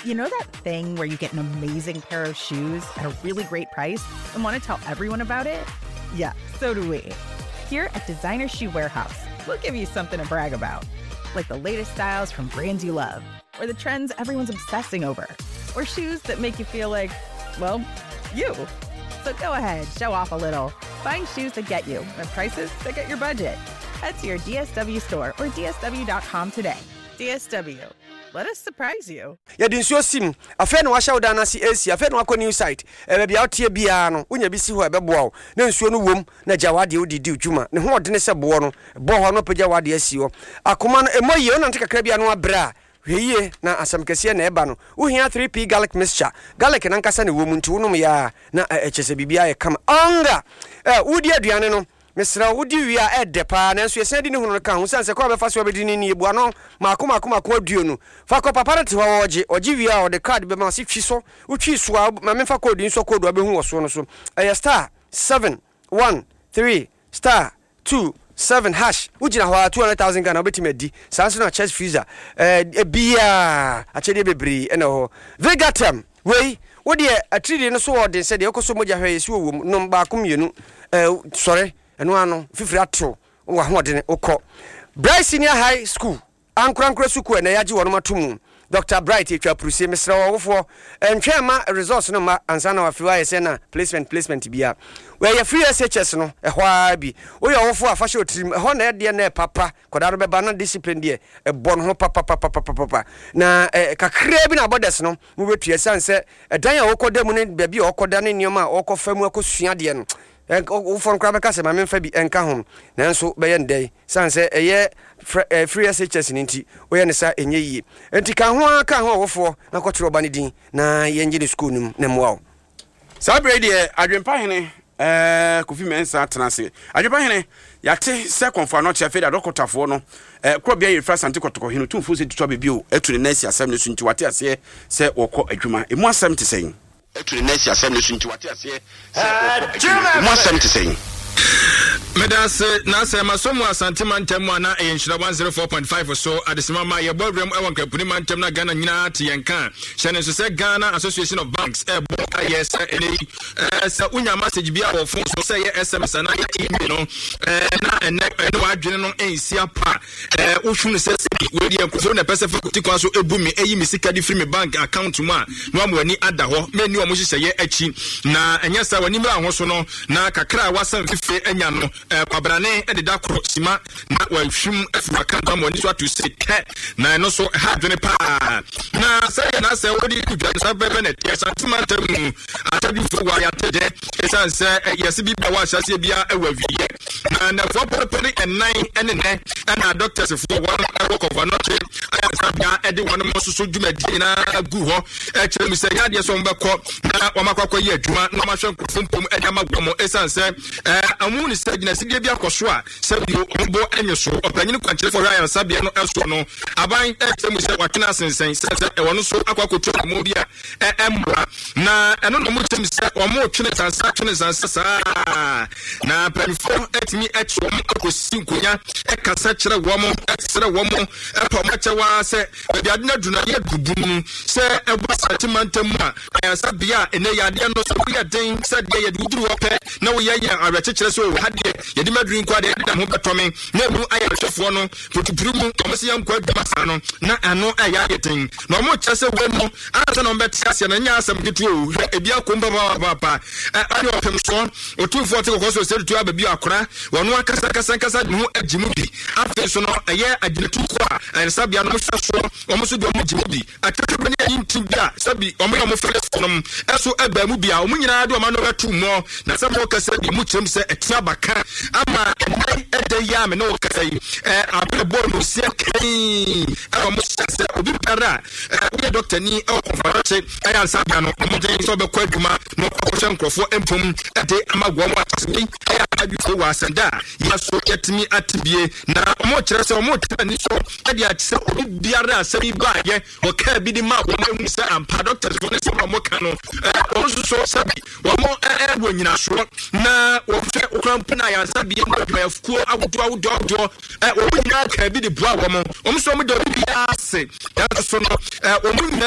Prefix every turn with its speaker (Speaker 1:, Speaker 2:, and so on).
Speaker 1: You know that thing where you get an amazing pair of shoes at a really great price and want to tell everyone about it? Yeah, so do we. Here at Designer Shoe Warehouse, we'll give you something to brag about, like the latest styles from brands you love, or the trends everyone's obsessing over, or shoes that make you feel like, well, you. So go ahead, show off a little. Find shoes that get you at prices that get your budget. Head to your DSW store or DSW.com today. DSW. Let us surprise you.
Speaker 2: Ya dinsuo sim afa na wa hya woda na si AC afa na wa new site bia wotie bia no wonya bi si ho ebebo wo na nsuo no wom na gya wade odidi udwuma ne ho odene se bo no bo ho no pagya wade asi ho akoma no emoye ona ntekakra bia no abra hweye na asam kese na eba no wo hia 3p garlic mixture garlic na nkasa ne wom nti wonom ya na echese bibia ye kama anga wodi aduane no Mr. Wudi we are at the pa na so yesedi ne hunu ka hu sanse kwa be fa so obedi ni ebu ano makoma aduo nu fa ko papa te ho oje we are the card be ma se twi so utwi so ma me fa code nso code wa be hu wo so no so star 713 star 27 hash ujina ho 200,000 Ghana obeti medi sanse na chest freezer bia achede bebre ene ho vegatam we wodi atridi no so wode se de ekoso moja hwe yesi wo no ba komienu sorry eno ano fifiri ato wa hodene okọ Bright Senior High School ankurankura suku na yaji wono matomu Dr. Bright etwa prusie mesra wofo entwema resource no ma ansana wa fiwa yese na placement bia we ya free SHS no ehwa bi wo ya wofo afahye otirim ho na de na papa kodaro beba na discipline de ebo no papa na kakra bi na bodes no mu betua sanse dan ya wokoda mu ne bia bi wokoda ne nioma wokofamu akosua de no ufon kwa beka se ma memfa bi enka ho nanso be ye ndey sanse eye free SHS ninti oye ne sa enye yi enti ka ho aka ho wofo na kotro ba ne din na ye ngi ne school nim na mwa
Speaker 3: sabre de adwempa hene Kofi Mensa tenase adwempa hene yate se konfa no chefe da dokotafo no kro bia ye fra sante kotoko hene tumfo se tutwa bebio etu ne nasi asem ne sunti wate ase se wokọ adwuma emu asem te sen etu ne nasi asem ne sunti wate ase se emu asem te sen
Speaker 4: Medas na se masomu asante mantem na enhyira 104.5 so adesima ma ye boardroom ewon kapuni mantem na Ghana nyina te yenka hyene so se Ghana Association of Banks ebo ayes ene sa unya message bia wo phone so se ye SMS na ye email no na ene wadwene no ensia pa wohunu se we die enkoso na pese fakulty kwa so ebu mi eyi mi sika di free me bank account mu a no amwani ada ho meni o mo hyehyɛ ye achi na enya sa wani mra ho so no na kakra wasan fife enya no kwabrane edida kro sima na wahwim afaka dam wani so atu se na no so ha dwene pa na say na say wodi kudwa sa bebe na tia santimantem atadu fo wa ya tede esan se yesi bi ba wa hyase bia ewawiye na for pepere ennan ene ne na doctors for one work of another aya sabia ede one mo so dwumadi na gu ho kire mi se ya de so mbekọ na wa makwakọ ye adwuma na ma hwe nkofompom ede magwamo esan se amu ni se gina sidie bia koso a se bi ombo enyeso opanyin kwankyere for Ryan sabia no eso no aban temu se watena asensen se ewono so akwakotu mo bia emra na eno no mo temu se omo twene sansa na penfo etimi etwo akosi nkonya ekasa kyere womo eksere womo epomachewa se bia de na duna ye dudum se ebo satimantem a sabia ene yade no so ya den se de ye duduru ope na wo ye awekyekere so hade ye de madrin kwa de da ho betome na mu ayahwefo no potupuru mu komse yam kwa dwasa no na ano aya yeten na mo kyese wo no asa no betia na nya asam gitu ebia komba ba ani opem so otufo te kokoso se tu ababi akora wono akasa no agimu bi afi so no eye aginetu kwa sabia no so omo so do mo gimu bi akekebe ne yintim bia sabi omo yo mo fresh no eso eba mu bia omo nyina de omo no betu mo na samo kasa bi mu kyem se etia baka ama ede ya me no kasa yi abebo no se kai omo se obi para we doctor ni e konfarache aya sabia no omo de so be kwa adwuma no kwakoshe nkrofo empom ede amagwo mo atase aya adwufo wa asanda ya so yetimi atibie na omo kyerɛ sɛ omo tani so ade atse obi biara asabi baaye o ka bi di ma wo mu se ampa doctors ko ne se omo ka no omo so sabi omo wo nyina so na wo fe okrampa ya sabi e mo adwafuo awodo wo nyina ka bi di bua wo mo omo so mo do bi ase ya so no omo nyina